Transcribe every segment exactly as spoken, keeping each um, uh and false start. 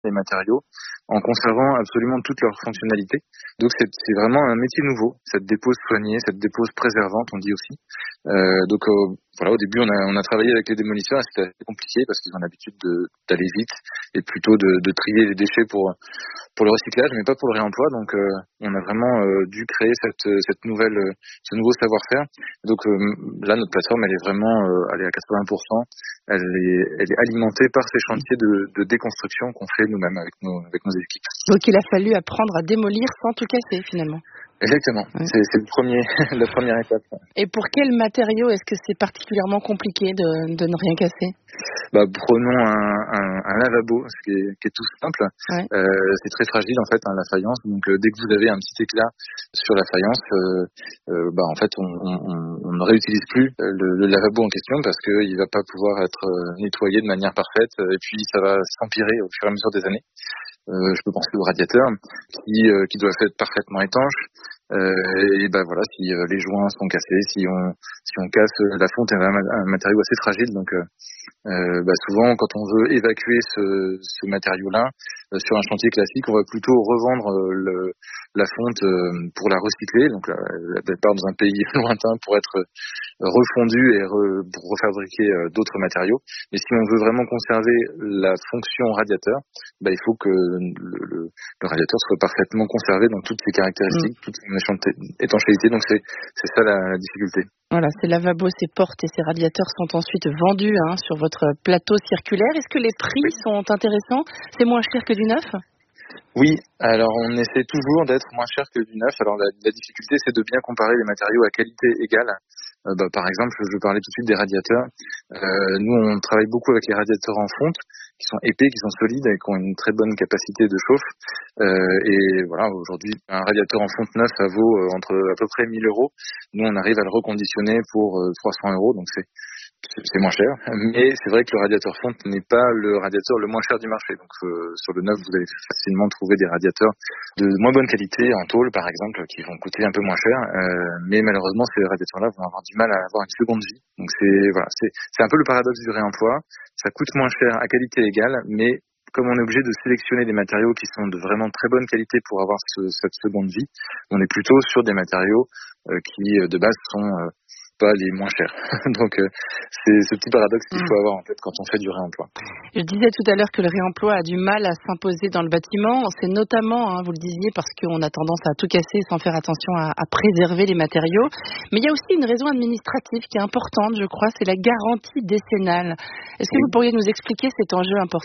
les matériaux en conservant absolument toutes leurs fonctionnalités. Donc c'est, c'est vraiment un métier nouveau, cette dépose soignée, cette dépose préservante, on dit aussi. Euh, donc euh, voilà, au début on a, on a travaillé avec les démolisseurs et c'était assez compliqué parce qu'ils ont l'habitude de, d'aller vite et plutôt de, de trier les déchets pour pour le recyclage, mais pas pour le réemploi. Donc euh, on a vraiment euh, dû créer cette cette nouvelle euh, ce nouveau savoir-faire. Donc euh, là notre plateforme elle est vraiment euh, elle est à quatre-vingts pour cent. Elle est elle est alimentée par ces chantiers de, de déconstruction qu'on fait nous-mêmes avec nos avec nos équipes. Donc il a fallu apprendre à démolir sans tout casser finalement. Exactement, ouais. c'est, c'est le premier, la première étape. Et pour quel matériau est-ce que c'est particulièrement compliqué de, de ne rien casser? Bah, prenons un, un, un lavabo, ce qui est, qui est tout simple. Ouais. Euh, c'est très fragile en fait, hein, la faïence. Donc euh, dès que vous avez un petit éclat sur la faïence, euh, euh, bah en fait on, on, on ne réutilise plus le, le lavabo en question parce qu'il va pas pouvoir être nettoyé de manière parfaite et puis ça va s'empirer au fur et à mesure des années. Euh, je peux penser au radiateur qui, euh, qui doit être parfaitement étanche. Euh, et ben voilà, si euh, les joints sont cassés, si on si on casse la fonte, est un, un matériau assez fragile. Donc euh, euh, bah souvent, quand on veut évacuer ce, ce matériau-là euh, sur un chantier classique, on va plutôt revendre euh, le, la fonte euh, pour la recycler. Donc la, la part dans un pays lointain pour être refondue et re, pour refabriquer euh, d'autres matériaux. Mais si on veut vraiment conserver la fonction radiateur, bah, il faut que le, le, le radiateur soit parfaitement conservé dans toutes ses caractéristiques, mmh. toute son étanchéité. Donc c'est, c'est ça la, la difficulté. Voilà, ces lavabos, ces portes et ces radiateurs sont ensuite vendus hein, sur votre plateau circulaire. Est-ce que les prix oui. sont intéressants? C'est moins cher que du neuf? Oui, alors on essaie toujours d'être moins cher que du neuf. Alors la, la difficulté, c'est de bien comparer les matériaux à qualité égale. Euh, bah, par exemple, je parlais tout de suite des radiateurs. Euh, nous, on travaille beaucoup avec les radiateurs en fonte, qui sont épais, qui sont solides et qui ont une très bonne capacité de chauffe. Euh, et voilà, aujourd'hui, un radiateur en fonte neuf, ça vaut euh, entre à peu près mille euros. Nous, on arrive à le reconditionner pour euh, trois cents euros, donc c'est c'est moins cher, mais c'est vrai que le radiateur fonte n'est pas le radiateur le moins cher du marché. Donc euh, sur le neuf, vous allez facilement trouver des radiateurs de moins bonne qualité, en tôle par exemple, qui vont coûter un peu moins cher. Euh, mais malheureusement, ces radiateurs-là vont avoir du mal à avoir une seconde vie. Donc c'est voilà, c'est, c'est un peu le paradoxe du réemploi. Ça coûte moins cher à qualité égale, mais comme on est obligé de sélectionner des matériaux qui sont de vraiment très bonne qualité pour avoir ce, cette seconde vie, on est plutôt sur des matériaux euh, qui de base sont euh, pas les moins chers. Donc euh, c'est ce petit paradoxe qu'il faut avoir en fait quand on fait du réemploi. Je disais tout à l'heure que le réemploi a du mal à s'imposer dans le bâtiment. C'est notamment, hein, vous le disiez, parce qu'on a tendance à tout casser sans faire attention à, à préserver les matériaux. Mais il y a aussi une raison administrative qui est importante, je crois, c'est la garantie décennale. Est-ce que oui. vous pourriez nous expliquer cet enjeu important ?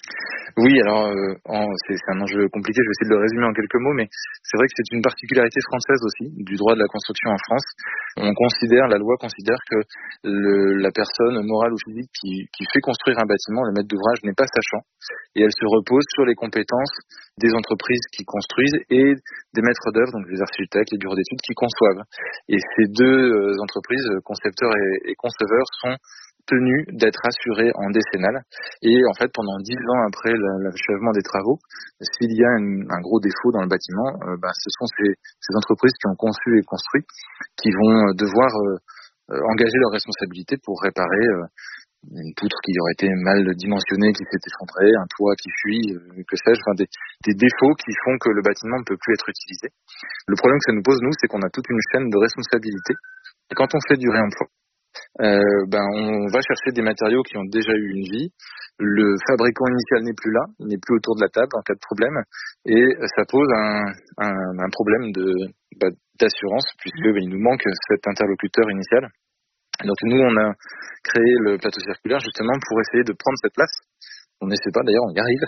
Oui, alors euh, en, c'est, c'est un enjeu compliqué, je vais essayer de le résumer en quelques mots, mais c'est vrai que c'est une particularité française aussi, du droit de la construction en France. On considère, la loi considère que le, la personne morale ou physique qui, qui fait construire un bâtiment, le maître d'ouvrage, n'est pas sachant, et elle se repose sur les compétences des entreprises qui construisent et des maîtres d'œuvre, donc les architectes, les bureaux d'études qui conçoivent. Et ces deux euh, entreprises, concepteurs et, et conceveurs, sont tenus d'être assurés en décennale. Et en fait, pendant dix ans après l'achèvement des travaux, s'il y a une, un gros défaut dans le bâtiment, euh, bah, ce sont ces, ces entreprises qui ont conçu et construit qui vont devoir euh, engager leurs responsabilités pour réparer euh, une poutre qui aurait été mal dimensionnée, qui s'est effondrée, un toit qui fuit, euh, que sais-je, enfin des, des défauts qui font que le bâtiment ne peut plus être utilisé. Le problème que ça nous pose, nous, c'est qu'on a toute une chaîne de responsabilité. Et quand on fait du réemploi, Euh, ben on va chercher des matériaux qui ont déjà eu une vie. Le fabricant initial n'est plus là, il n'est plus autour de la table en cas de problème, et ça pose un, un, un problème de bah, d'assurance puisque bah, il nous manque cet interlocuteur initial. Donc nous on a créé le plateau circulaire justement pour essayer de prendre cette place. On n'essaie pas, d'ailleurs, on y arrive.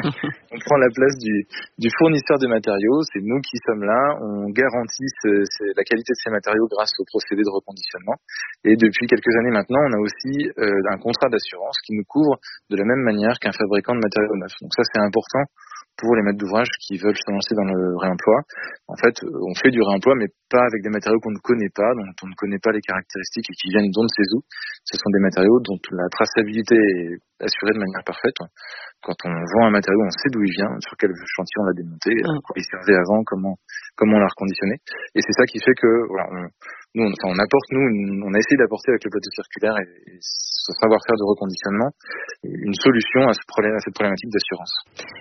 On prend la place du, du fournisseur de matériaux. C'est nous qui sommes là. On garantit ce, ce, la qualité de ces matériaux grâce au procédé de reconditionnement. Et depuis quelques années maintenant, on a aussi euh, un contrat d'assurance qui nous couvre de la même manière qu'un fabricant de matériaux neufs. Donc ça, c'est important pour les maîtres d'ouvrage qui veulent se lancer dans le réemploi. En fait, on fait du réemploi, mais pas avec des matériaux qu'on ne connaît pas, dont on ne connaît pas les caractéristiques et qui viennent d'on ne sait où. Ce sont des matériaux dont la traçabilité est assurée de manière parfaite. Quand on vend un matériau, on sait d'où il vient, sur quel chantier on l'a démonté, à quoi il servait avant, comment comment on l'a reconditionné. Et c'est ça qui fait que voilà, on, nous, on, enfin, on apporte, nous, une, on a essayé d'apporter avec le plateau circulaire et, et ce savoir-faire de reconditionnement une solution à, ce problème, à cette problématique d'assurance.